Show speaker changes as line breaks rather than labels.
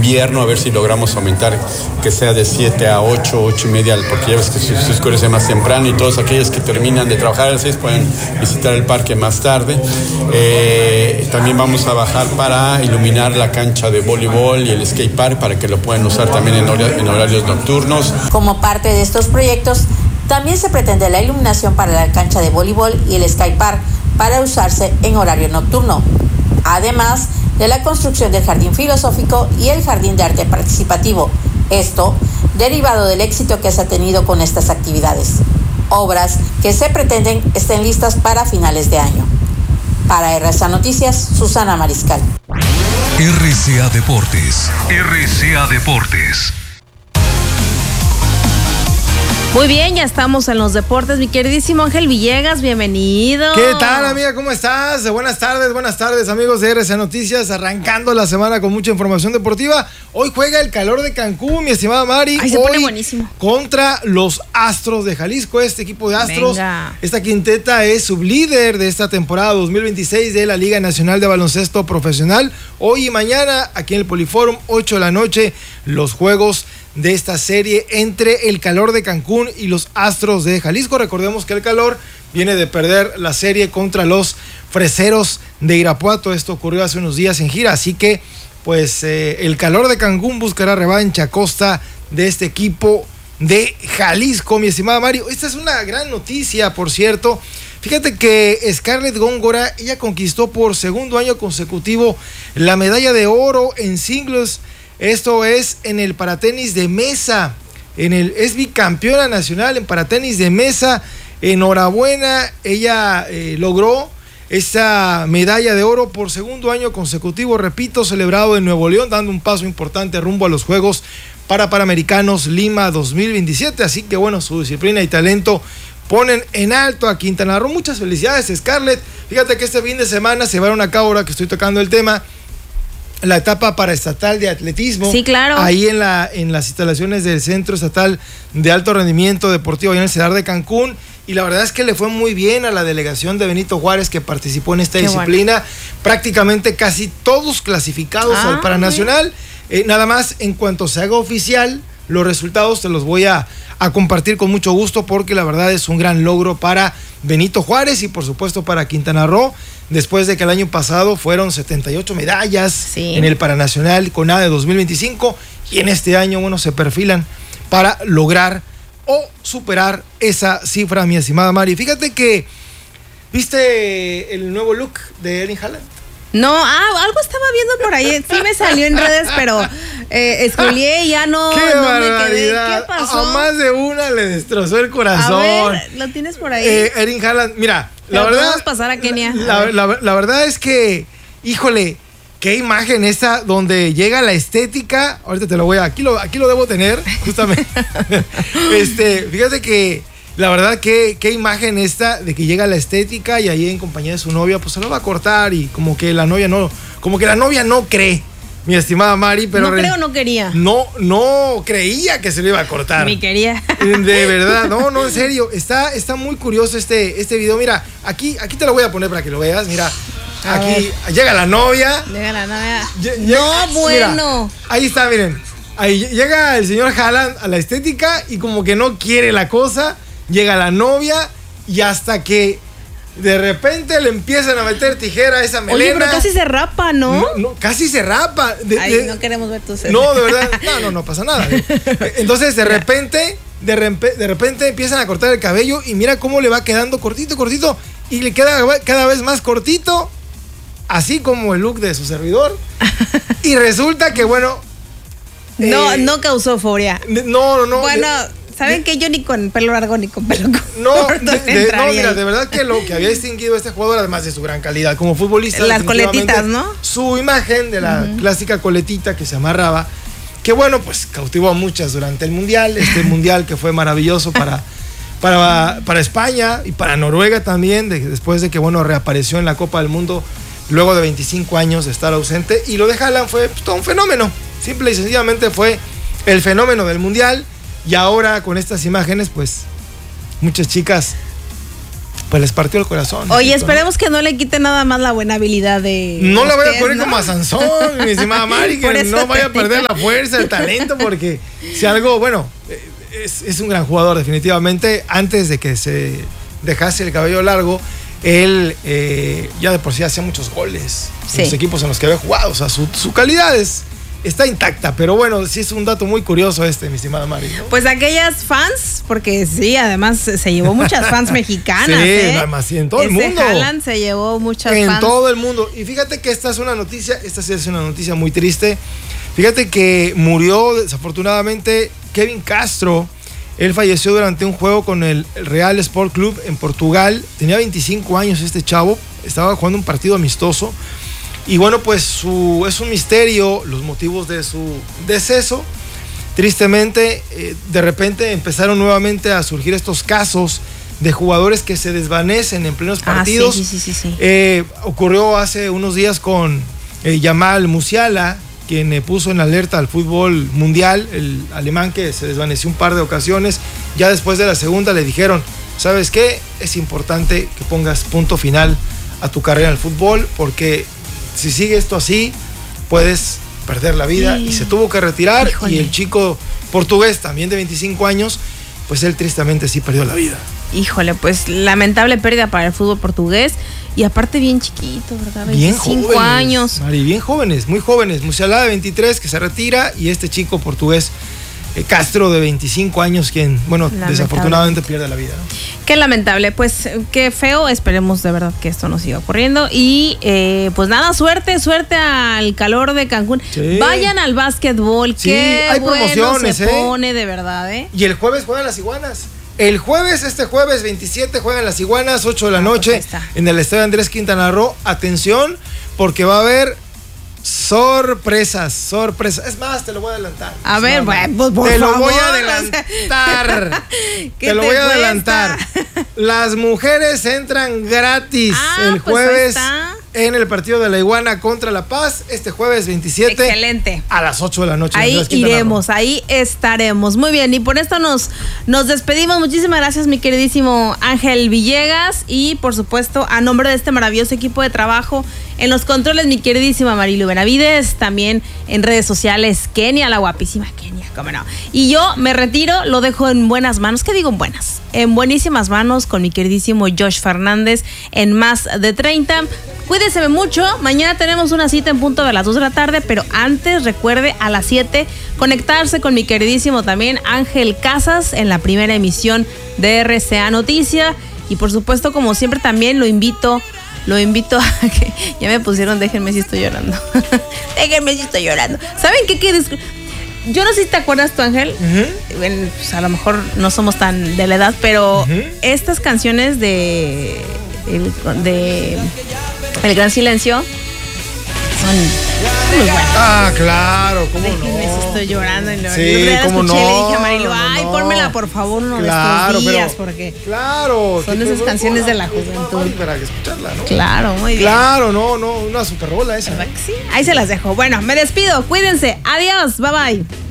invierno, a ver si logramos aumentar que sea de 7 a 8, 8 y media, porque ya ves que se oscurece más temprano y todos aquellos que terminan de trabajar a las 6 pueden visitar el parque más tarde. También vamos a bajar para iluminar la cancha de voleibol y el skate park para que lo puedan usar también en horarios nocturnos.
Como parte de estos proyectos, también se pretende la iluminación para la cancha de voleibol y el skate park para usarse en horario nocturno, además de la construcción del jardín filosófico y el jardín de arte participativo, esto derivado del éxito que se ha tenido con estas actividades. Obras que se pretenden estén listas para finales de año. Para RCA Noticias, Susana Mariscal.
RCA Deportes. RCA Deportes.
Muy bien, ya estamos en los deportes. Mi queridísimo Ángel Villegas, bienvenido.
¿Qué tal, amiga? ¿Cómo estás? Buenas tardes, amigos de RCA Noticias, arrancando la semana con mucha información deportiva. Hoy juega el Calor de Cancún, mi estimada Mari.
Ay, se pone buenísimo.
Contra los Astros de Jalisco, este equipo de Astros.
Venga.
Esta quinteta es sublíder de esta temporada 2026 de la Liga Nacional de Baloncesto Profesional. Hoy y mañana, aquí en el Poliforum, 8 de la noche, los juegos de esta serie entre el Calor de Cancún y los Astros de Jalisco. Recordemos que el Calor viene de perder la serie contra los Freseros de Irapuato. Esto ocurrió hace unos días en gira, así que pues el Calor de Cancún buscará revancha a costa de este equipo de Jalisco, mi estimada Mario. Esta es una gran noticia, por cierto. Fíjate que Scarlett Góngora, ella conquistó por segundo año consecutivo la medalla de oro en singles. Esto es en el paratenis de mesa. Es bicampeona nacional en paratenis de mesa. Enhorabuena, ella logró esta medalla de oro por segundo año consecutivo, repito, celebrado en Nuevo León, dando un paso importante rumbo a los Juegos Panamericanos Lima 2027. Así que bueno, su disciplina y talento ponen en alto a Quintana Roo. Muchas felicidades, Scarlett. Fíjate que este fin de semana se llevaron a cabo, ahora que estoy tocando el tema, la etapa paraestatal de atletismo.
Sí, claro.
Ahí en las instalaciones del Centro Estatal de Alto Rendimiento Deportivo, ahí en el CEDAR de Cancún. Y la verdad es que le fue muy bien a la delegación de Benito Juárez que participó en esta disciplina. Bueno. Prácticamente casi todos clasificados al Paranacional. Nada más, en cuanto se haga oficial, los resultados te los voy a compartir con mucho gusto, porque la verdad es un gran logro para Benito Juárez y por supuesto para Quintana Roo, después de que el año pasado fueron 78 medallas en el Paranacional con ADE 2025, y en este año, bueno, se perfilan para lograr o superar esa cifra, mi estimada Mari. Fíjate que, ¿viste el nuevo look de Erling Haaland?
No, algo estaba viendo por ahí, sí me salió en redes, pero scrolleé y ya no,
¡Qué
no
barbaridad!
me quedé. ¿Qué pasó?
A más de una le destrozó el corazón.
A ver, ¿lo tienes por ahí?
Erling Haaland, mira,
pero
la verdad...
podemos pasar a Kenia.
La verdad es que, híjole, qué imagen esta, donde llega la estética. Ahorita te lo voy a... Aquí lo debo tener, justamente. Fíjate que... La verdad, qué imagen esta de que llega la estética y ahí en compañía de su novia, pues se lo va a cortar, y como que la novia no cree, mi estimada Mari, pero...
No quería.
No creía que se lo iba a cortar.
Ni quería.
De verdad, no, en serio, está muy curioso este video. Mira, aquí te lo voy a poner para que lo veas, mira. Aquí llega la novia.
Bueno.
Mira, ahí está, miren. Ahí llega el señor Haaland a la estética y como que no quiere la cosa. Llega la novia y hasta que de repente le empiezan a meter tijera a esa melena.
Oye, pero casi se rapa, ¿no?
No, casi se rapa.
No queremos ver tu serie.
No, de verdad, no pasa nada. Entonces de repente empiezan a cortar el cabello y mira cómo le va quedando cortito y le queda cada vez más cortito, así como el look de su servidor. Y resulta que, bueno...
No causó euforia.
No.
Bueno... ¿Saben que yo ni con pelo largo ni con pelo corto?
No, mira, de verdad que lo que había distinguido a este jugador, además de su gran calidad como futbolista,
las coletitas, ¿no?
Su imagen de la clásica coletita que se amarraba, que bueno, pues cautivó a muchas durante el Mundial, este Mundial que fue maravilloso para España y para Noruega también, después de que, bueno, reapareció en la Copa del Mundo luego de 25 años de estar ausente. Y lo de Haaland fue todo un fenómeno, simple y sencillamente fue el fenómeno del Mundial. Y ahora con estas imágenes, pues muchas chicas pues les partió el corazón.
Oye, esperemos que no le quite nada más la buena habilidad de...
No la vaya a poner como a Sansón, mi estimada Mari, que no vaya a perder la fuerza, el talento, porque si algo, bueno, es un gran jugador definitivamente. Antes de que se dejase el cabello largo, él ya de por sí hacía muchos goles en los equipos en los que había jugado. O sea, su calidad está intacta, pero bueno, sí es un dato muy curioso mi estimada Mari, ¿no?
Pues aquellas fans, porque sí, además se llevó muchas fans mexicanas.
Sí, además sí, en todo el mundo.
Haaland se llevó muchas fans.
En todo el mundo. Y fíjate que esta sí es una noticia muy triste. Fíjate que murió desafortunadamente Kevin Castro. Él falleció durante un juego con el Real Sport Club en Portugal. Tenía 25 años este chavo. Estaba jugando un partido amistoso. Y bueno, pues es un misterio los motivos de su deceso. Tristemente, de repente empezaron nuevamente a surgir estos casos de jugadores que se desvanecen en plenos partidos.
Sí.
Ocurrió hace unos días con Jamal Musiala, quien puso en alerta al fútbol mundial, el alemán que se desvaneció un par de ocasiones. Ya después de la segunda le dijeron, ¿sabes qué? Es importante que pongas punto final a tu carrera en el fútbol, porque si sigue esto así, puedes perder la vida. Y se tuvo que retirar. Híjole. Y el chico portugués, también de 25 años, pues él tristemente sí perdió la vida.
Híjole, pues lamentable pérdida para el fútbol portugués. Y aparte bien chiquito, ¿verdad? 25 años.
Mari, bien jóvenes, muy jóvenes. Musiala de 23 que se retira, y este chico portugués, Castro de 25 años, quien, bueno, desafortunadamente pierde la vida, ¿no?
Qué lamentable, pues qué feo. Esperemos de verdad que esto no siga ocurriendo. Y pues nada, suerte al calor de Cancún. Sí. Vayan al básquetbol. Sí, qué hay bueno promociones, se pone, de verdad,
Y el jueves juegan las Iguanas. Este jueves 27 juegan las Iguanas, 8 de la noche, en el estadio Andrés Quintana Roo. Atención, porque va a haber sorpresas. Es más, te lo voy a adelantar.
A ver, bueno, pues por
te
favor,
lo voy a adelantar. Te lo voy a adelantar. Las mujeres entran gratis el jueves en el partido de la Iguana contra La Paz, este jueves 27.
Excelente.
A las 8 de la noche.
Ahí iremos, ahí estaremos. Muy bien, y por esto nos despedimos. Muchísimas gracias, mi queridísimo Ángel Villegas, y por supuesto, a nombre de este maravilloso equipo de trabajo, en los controles, mi queridísima Marilu Benavides, también en redes sociales, Kenia, la guapísima Kenia, cómo no. Y yo me retiro, lo dejo en buenas manos. ¿Qué digo en buenas? En buenísimas manos con mi queridísimo Josh Fernández en Más de 30. Cuídense mucho. Mañana tenemos una cita en punto de las 2 de la tarde, pero antes recuerde a las 7 conectarse con mi queridísimo también Ángel Casas en la primera emisión de RCA Noticia. Y por supuesto, como siempre, también lo invito a que... Ya me pusieron, déjenme si estoy llorando. Déjenme si estoy llorando. ¿Saben qué? Yo no sé si te acuerdas tú, Ángel. Bueno, pues a lo mejor no somos tan de la edad, pero estas canciones de El Gran Silencio son muy buenas.
Ah, claro, cómo
Déjenme
no.
Si estoy llorando.
Sí, cómo no.
Le dije a Marilu, pónmela por favor uno de estos días, porque son esas canciones de la juventud.
Para escucharla, ¿no?
Claro, muy bien.
Claro, no, una super rola esa.
¿Verdad que sí? Ahí se las dejo. Bueno, me despido, cuídense. Adiós, bye bye.